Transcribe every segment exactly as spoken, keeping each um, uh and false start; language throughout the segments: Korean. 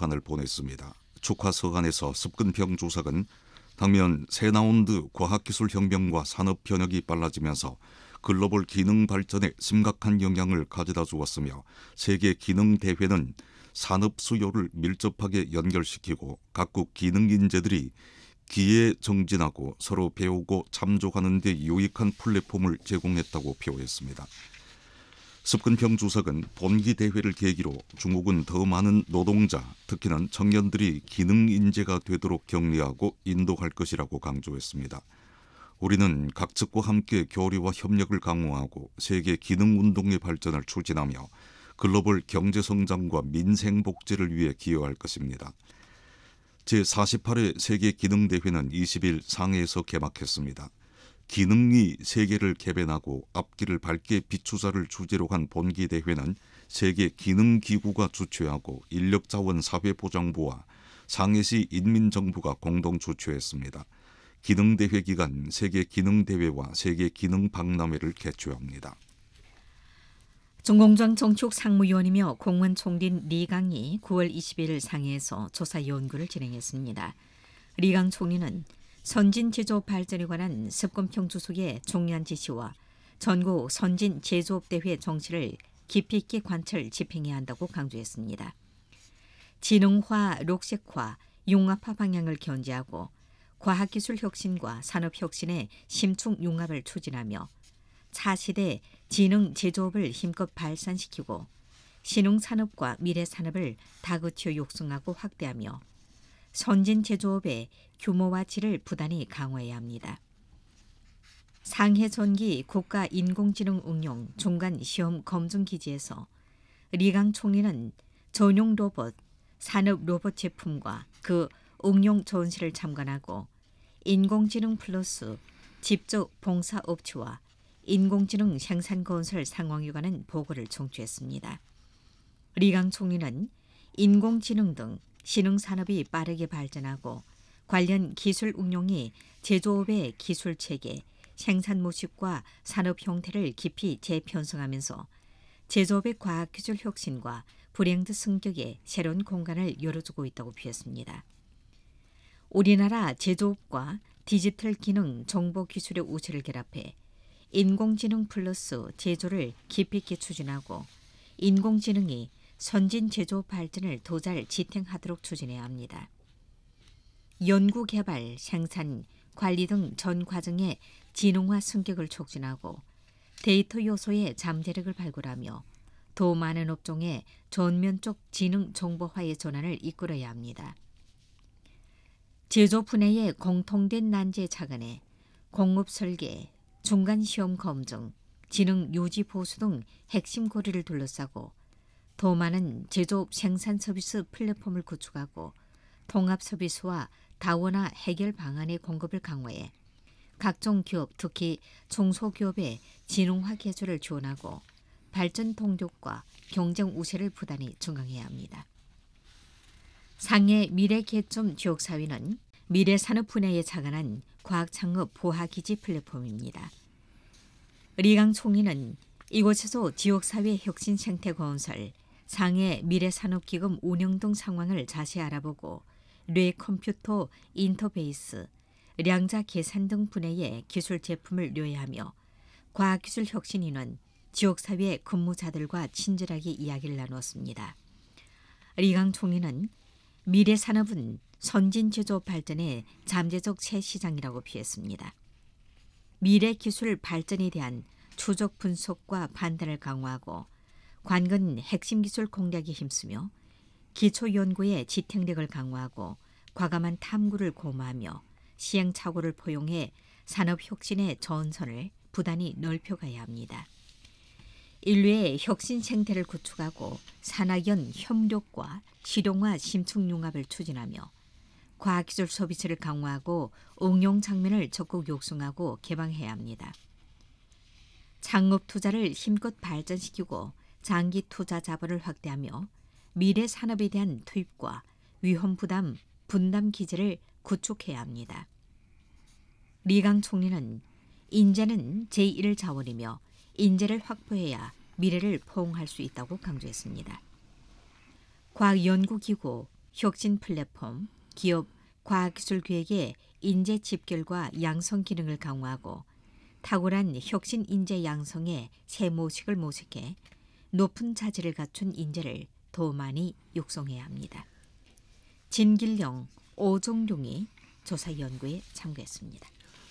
서한을 보냈습니다. 축하 서한에서 습근평 주석은 당면 새라운드 과학기술혁명과 산업변혁이 빨라지면서 글로벌 기능 발전에 심각한 영향을 가져다 주었으며 세계 기능대회는 산업 수요를 밀접하게 연결시키고 각국 기능 인재들이 기에 정진하고 서로 배우고 참조하는 데 유익한 플랫폼을 제공했다고 표했습니다. 습근평 주석은 본기 대회를 계기로 중국은 더 많은 노동자, 특히는 청년들이 기능 인재가 되도록 격려하고 인도할 것이라고 강조했습니다. 우리는 각 측과 함께 교류와 협력을 강화하고 세계 기능 운동의 발전을 추진하며 글로벌 경제 성장과 민생 복지를 위해 기여할 것입니다. 제사십팔 회 세계 기능 대회는 이십 일 상해에서 개막했습니다. 기능이 세계를 개변하고 앞길을 밝게 비추자를 주제로 한 본기 대회는 세계 기능기구가 주최하고 인력자원사회보장부와 상해시 인민정부가 공동 주최했습니다. 기능대회 기간 세계 기능대회와 세계 기능박람회를 개최합니다. 중공정 정축 상무위원이며 공무원 총리인 리강이 구월 이십일 상해에서 조사 연구를 진행했습니다. 리강 총리는 선진 제조업 발전에 관한 습근평 주석의 중요한 지시와 전국 선진 제조업 대회 정치를 깊이 있게 관철 집행해야 한다고 강조했습니다. 지능화, 록색화, 융합화 방향을 견지하고 과학기술 혁신과 산업 혁신의 심층 융합을 추진하며 차시대 지능 제조업을 힘껏 발산시키고 신흥산업과 미래산업을 다그쳐 육성하고 확대하며 선진 제조업의 규모와 질을 부단히 강화해야 합니다. 상해 전기 국가인공지능 응용 중간 시험 검증 기지에서 리강 총리는 전용 로봇, 산업 로봇 제품과 그 응용 전시를 참관하고 인공지능 플러스 집적 봉사업체와 인공지능 생산건설 상황에 관한 보고를 청취했습니다. 리강 총리는 인공지능 등 신흥산업이 빠르게 발전하고 관련 기술 응용이 제조업의 기술체계, 생산 모식과 산업 형태를 깊이 재편성하면서 제조업의 과학기술 혁신과 브랜드 승격에 새로운 공간을 열어주고 있다고 표했습니다. 우리나라 제조업과 디지털 기능 정보 기술의 우세를 결합해 인공지능 플러스 제조를 깊이 있게 추진하고 인공지능이 선진 제조업 발전을 더 잘 지탱하도록 추진해야 합니다. 연구, 개발, 생산, 관리 등 전 과정의 지능화 승격을 촉진하고 데이터 요소의 잠재력을 발굴하며 더 많은 업종의 전면적 지능 정보화의 전환을 이끌어야 합니다. 제조 분야의 공통된 난제에 착안해 공업 설계, 중간 시험 검증, 지능 유지 보수 등 핵심 고리를 둘러싸고 더 많은 제조업 생산 서비스 플랫폼을 구축하고 통합 서비스와 다원화 해결 방안의 공급을 강화해 각종 기업, 특히 중소기업의 지능화 개조를 지원하고 발전 동력과 경쟁 우세를 부단히 증강해야 합니다. 상해 미래개점 지역사회는 미래산업 분야에 착안한 과학창업 보하기지 플랫폼입니다. 리강 총리는 이곳에서 지역사회 혁신 생태 건설, 상해 미래산업기금 운영 등 상황을 자세히 알아보고 뇌 컴퓨터 인터페이스, 량자 계산 등 분야의 기술 제품을 료해하며 과학기술 혁신인은 지역사회 근무자들과 친절하게 이야기를 나누었습니다. 리강 총리는 미래산업은 선진제조업 발전의 잠재적 새 시장이라고 표했습니다. 미래기술 발전에 대한 추적 분석과 판단을 강화하고 관건 핵심 기술 공략에 힘쓰며 기초연구의 지탱력을 강화하고 과감한 탐구를 고마하며 시행착오를 포용해 산업혁신의 전선을 부단히 넓혀가야 합니다. 인류의 혁신 생태를 구축하고 산학연 협력과 실용화 심층융합을 추진하며 과학기술 서비스를 강화하고 응용 장면을 적극 육성하고 개방해야 합니다. 창업 투자를 힘껏 발전시키고 장기 투자 자본을 확대하며 미래 산업에 대한 투입과 위험 부담 분담 기제를 구축해야 합니다. 리강 총리는 인재는 제일 자원이며 인재를 확보해야 미래를 포옹할 수 있다고 강조했습니다. 과학연구기구, 혁신 플랫폼, 기업 과학기술기획의 인재 집결과 양성 기능을 강화하고 탁월한 혁신 인재 양성의 새 모식을 모색해 높은 자질을 갖춘 인재를 더 많이 육성해야 합니다. 진길영, 오종룡이 조사 연구에 참가했습니다.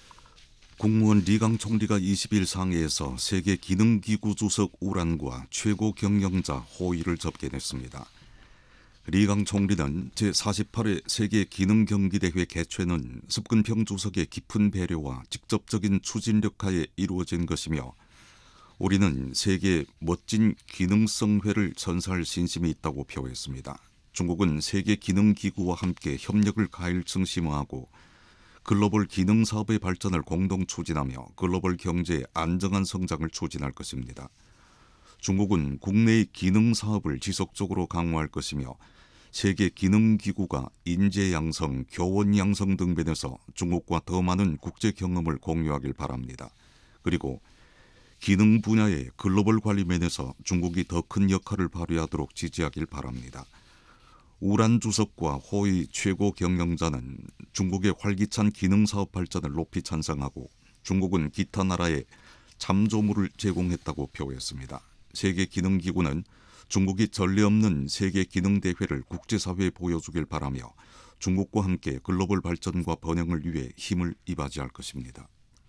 국무원 리강 총리가 이십 일 상해에서 세계 기능기구 주석 우란과 최고 경영자 호의를 접견했습니다. 리강 총리는 제사십팔 회 세계 기능경기대회 개최는 습근평 주석의 깊은 배려와 직접적인 추진력 하에 이루어진 것이며 우리는 세계 멋진 기능성회를 선사할 신심이 있다고 표했습니다. 중국은 세계 기능기구와 함께 협력을 가일층 심화하고 글로벌 기능사업의 발전을 공동 추진하며 글로벌 경제의 안정한 성장을 추진할 것입니다. 중국은 국내의 기능사업을 지속적으로 강화할 것이며 세계 기능기구가 인재 양성, 교원 양성 등 면에서 중국과 더 많은 국제 경험을 공유하길 바랍니다. 그리고 기능 분야의 글로벌 관리 면에서 중국이 더 큰 역할을 발휘하도록 지지하길 바랍니다. 우란 주석과 호의 최고 경영자는 중국의 활기찬 기능사업 발전을 높이 찬성하고 중국은 기타 나라에 참조물을 제공했다고 표했습니다. 세계기능기구는 중국이 전례 없는 세계기능대회를 국제사회에 보여주길 바라며 중국과 함께 글로벌 발전과 번영을 위해 힘을 이바지할 것입니다.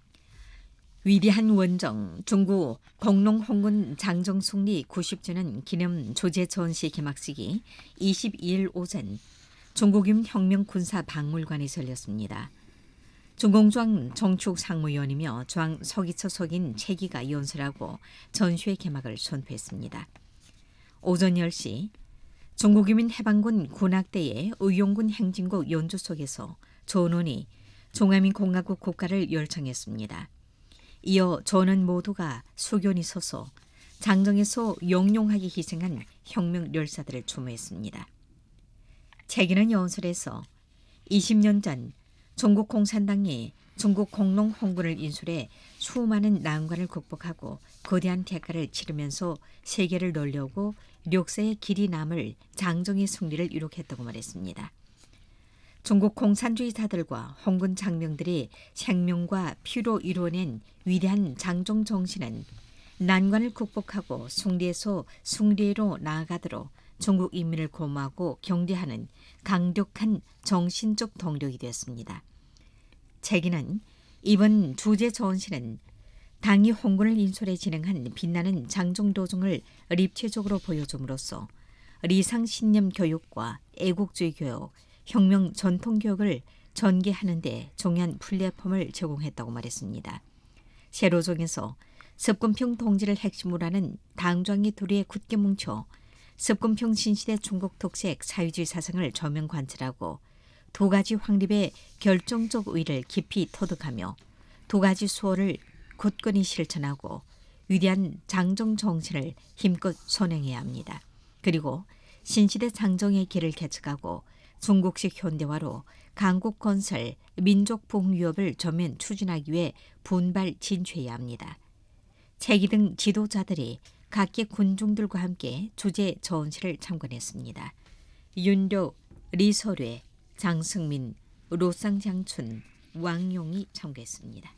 위대한 원정 중국 공농홍군 장정숙리 구십 주년 기념 조제 전시 개막식이 이십이 일 오전 중국인 혁명군사박물관에서 열렸습니다. 중공주왕 정축 상무위원이며 주왕 서기처 석인 최기가 연설하고 전시회 개막을 선포했습니다. 오전 열 시 중국인민 해방군 군악대의 의용군 행진곡 연주 속에서 전원이 중화민공화국 국가를 열창했습니다. 이어 전원 모두가 수견이 서서 장정에서 영롱하게 희생한 혁명 열사들을 추모했습니다. 최기는 연설에서 이십 년 전 중국 공산당이 중국 공농홍군을 인술해 수많은 난관을 극복하고 거대한 대가를 치르면서 세계를 놀려고 력세의 길이 남을 장정의 승리를 이룩했다고 말했습니다. 중국 공산주의자들과 홍군 장병들이 생명과 피로 이뤄낸 위대한 장정 정신은 난관을 극복하고 승리에서 승리로 나아가도록 중국 인민을 고마하고 경대하는 강력한 정신적 동력이 되었습니다. 책에는 이번 주제 전시는 당이 홍군을 인솔해 진행한 빛나는 장정도중을 입체적으로 보여줌으로써 리상신념 교육과 애국주의 교육, 혁명 전통 교육을 전개하는 데 중요한 플랫폼을 제공했다고 말했습니다. 세로종에서 습근평 동지를 핵심으로 하는 당정이 둘이 굳게 뭉쳐 습근평 신시대 중국 특색 사회주의 사상을 저면 관찰하고 두 가지 확립의 결정적 의의를 깊이 터득하며 두 가지 수호를 굳건히 실천하고 위대한 장정 정신을 힘껏 선행해야 합니다. 그리고 신시대 장정의 길을 개척하고 중국식 현대화로 강국 건설, 민족 부흥 위협을 전면 추진하기 위해 분발 진취해야 합니다. 최기 등 지도자들이 각계 군중들과 함께 주제 전시를 참관했습니다. 윤료, 리서뢰, 장승민, 로쌍장춘, 왕용이 참가했습니다.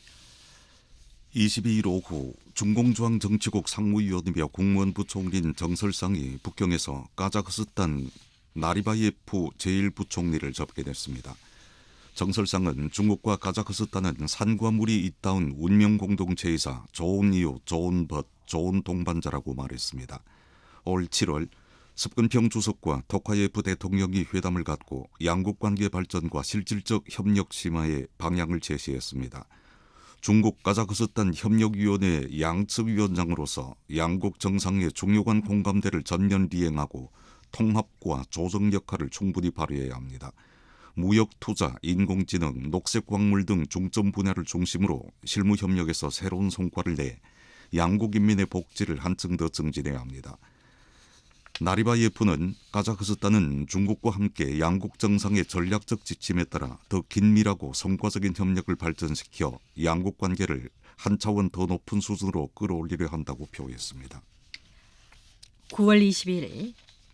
이십이 일 오후 중공주왕 정치국 상무위원이며 국무원 부총리인 정설상이 북경에서 카자흐스탄 나리바예프 제일 부총리를 접견했습니다. 정설상은 중국과 카자흐스탄은 산과 물이 잇따운 운명 공동체이자 좋은 이웃, 좋은 벗, 좋은 동반자라고 말했습니다. 올 칠월 습근평 주석과 토카예프 대통령이 회담을 갖고 양국 관계 발전과 실질적 협력 심화의 방향을 제시했습니다. 중국 카자흐스탄 협력위원회 양측위원장으로서 양국 정상의 중요한 공감대를 전면 이행하고 통합과 조정 역할을 충분히 발휘해야 합니다. 무역 투자, 인공지능, 녹색 광물 등 중점 분야를 중심으로 실무 협력에서 새로운 성과를 내 양국 인민의 복지를 한층 더 증진해야 합니다. 나리바예프는 카자흐스탄은 중국과 함께 양국 정상의 전략적 지침에 따라 더 긴밀하고 성과적인 협력을 발전시켜 양국 관계를 한 차원 더 높은 수준으로 끌어올리려 한다고 표했습니다. 구월 이십일 일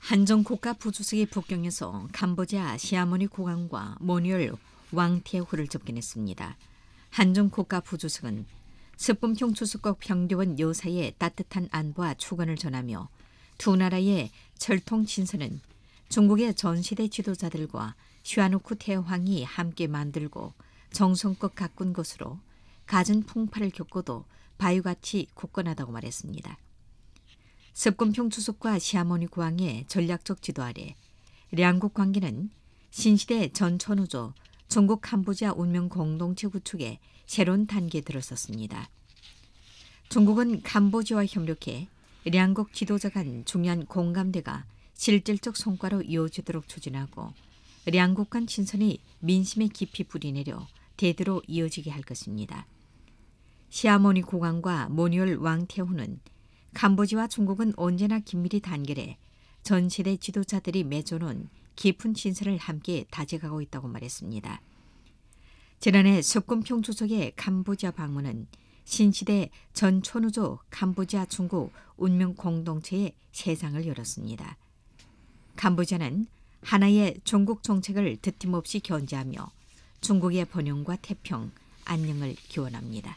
한정 국가부주석이 북경에서 캄보디아 시아모니 국왕과 모뉴얼 왕태후를 접견했습니다. 한정 국가부주석은 습금평 주석과 평대원 여사의 따뜻한 안부와 축원을 전하며 두 나라의 철통 친선은 중국의 전시대 지도자들과 슈아누쿠 태왕이 함께 만들고 정성껏 가꾼 것으로 갖은 풍파를 겪고도 바위같이 굳건하다고 말했습니다. 습금평 주석과 시아모니 국왕의 전략적 지도 아래 양국 관계는 신시대 전천후조 중국 캄보디아 운명 공동체 구축에 새로운 단계에 들어섰습니다. 중국은 캄보디아와 협력해 양국 지도자 간 중요한 공감대가 실질적 성과로 이어지도록 추진하고 양국 간 친선이 민심에 깊이 뿌리내려 대대로 이어지게 할 것입니다. 시아모니 국왕과 모뉴얼 왕태후는 캄보디아와 중국은 언제나 긴밀히 단결해 전 세대 지도자들이 맺어놓은 깊은 친선을 함께 다져가고 있다고 말했습니다. 지난해 습금평 주석의 캄보디아 방문은 신시대 전 천우조 캄보디아 중국 운명 공동체의 세상을 열었습니다. 캄보디아는 하나의 중국 정책을 드팀없이 견지하며 중국의 번영과 태평, 안녕을 기원합니다.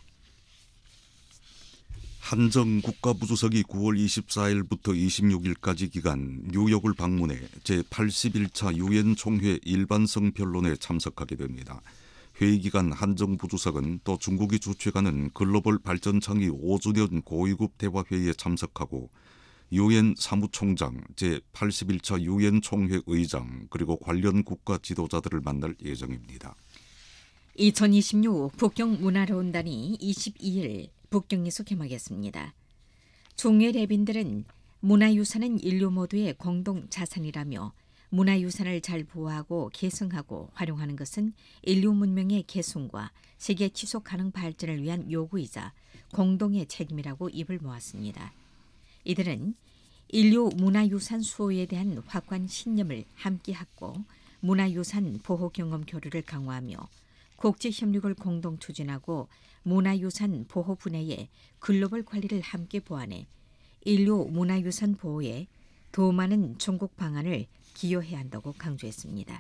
한정 국가부주석이 구월 이십사일부터 이십육일까지 기간 뉴욕을 방문해 제팔십일 차 유엔 총회 일반성 변론에 참석하게 됩니다. 회의 기간 한정 부주석은 또 중국이 주최하는 글로벌 발전倡의 오 주년 고위급 대화회의에 참석하고 유엔 사무총장, 제팔십일 차 유엔 총회 의장 그리고 관련 국가 지도자들을 만날 예정입니다. 이천이십육 북경 문화론단이 이십이일 북경에서 개막했습니다. 종외 래빈들은 문화유산은 인류 모두의 공동 자산이라며 문화유산을 잘 보호하고 계승하고 활용하는 것은 인류 문명의 계승과 세계 지속 가능 발전을 위한 요구이자 공동의 책임이라고 입을 모았습니다. 이들은 인류 문화유산 수호에 대한 확고한 신념을 함께 갖고 문화유산 보호 경험 교류를 강화하며 국제협력을 공동 추진하고 문화유산 보호 분야의 글로벌 관리를 함께 보완해 인류 문화유산 보호에 더 많은 중국 방안을 기여해야 한다고 강조했습니다.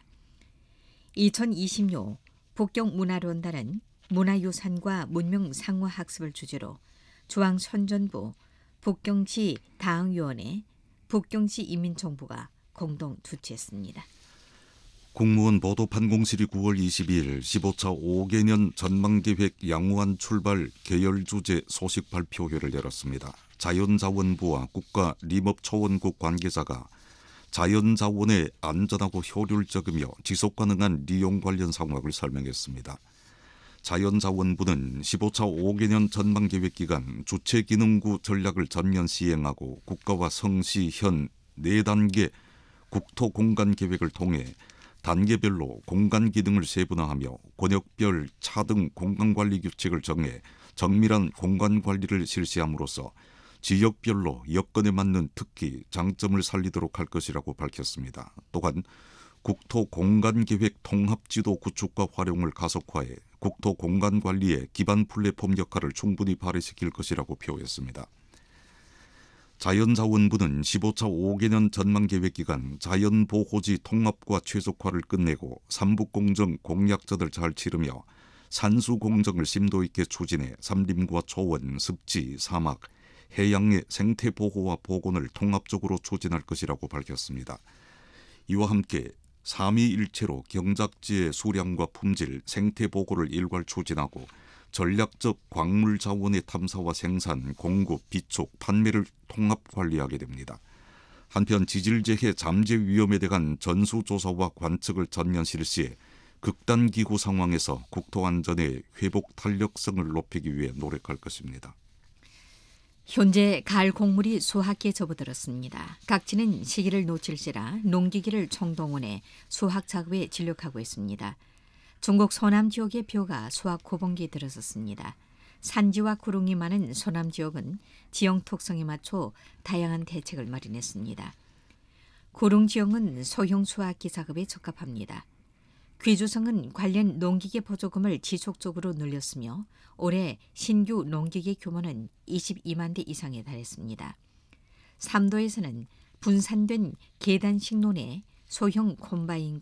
이천이십육 북경 문화론단은 문화유산과 문명 상호 학습을 주제로 중앙선전부, 북경시 다응위원회, 북경시 인민정부가 공동 주최했습니다. 국무원 보도판공실이 구월 이십이일 십오 차 오 개년 전망계획 양호한 출발 계열 주제 소식 발표회를 열었습니다. 자연자원부와 국가림업초원국 관계자가 자연자원의 안전하고 효율적이며 지속가능한 리용 관련 상황을 설명했습니다. 자연자원부는 십오 차 오 개년 전망계획 기간 주체기능구 전략을 전면 시행하고 국가와 성시, 현 네 단계 국토공간계획을 통해 단계별로 공간 기능을 세분화하며 권역별 차등 공간관리 규칙을 정해 정밀한 공간관리를 실시함으로써 지역별로 여건에 맞는 특기, 장점을 살리도록 할 것이라고 밝혔습니다. 또한 국토공간계획 통합지도 구축과 활용을 가속화해 국토공간관리의 기반 플랫폼 역할을 충분히 발휘시킬 것이라고 표했습니다. 자연자원부는 십오 차 오 개년 전망계획 기간 자연보호지 통합과 최적화를 끝내고 삼북공정 공약전을 잘 치르며 산수공정을 심도 있게 추진해 산림과 초원, 습지, 사막, 해양의 생태보호와 복원을 통합적으로 추진할 것이라고 밝혔습니다. 이와 함께 삼위일체로 경작지의 수량과 품질, 생태보호를 일괄 추진하고 전략적 광물 자원의 탐사와 생산, 공급, 비축, 판매를 통합 관리하게 됩니다. 한편 지질재해 잠재 위험에 대한 전수조사와 관측을 전면 실시해 극단기후 상황에서 국토안전의 회복 탄력성을 높이기 위해 노력할 것입니다. 현재 가을 곡물이 수확기에 접어들었습니다. 각지는 시기를 놓칠세라 농기계를 총동원해 수확 작업에 진력하고 있습니다. 중국 서남 지역의 벼가 수확 고봉기에 들어섰습니다. 산지와 구릉이 많은 서남 지역은 지형 특성에 맞춰 다양한 대책을 마련했습니다. 구릉 지역은 소형 수확기 작업에 적합합니다. 귀주성은 관련 농기계 보조금을 지속적으로 늘렸으며 올해 신규 농기계 규모는 이십이만 대 이상에 달했습니다. 삼도에서는 분산된 계단식 논에 소형 콤바인과